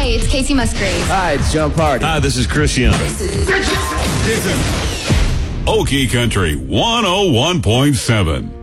Hey, it's Casey Musgraves. Hi, it's John Party. Hi, this is Chris Young. Okie Country 101.7.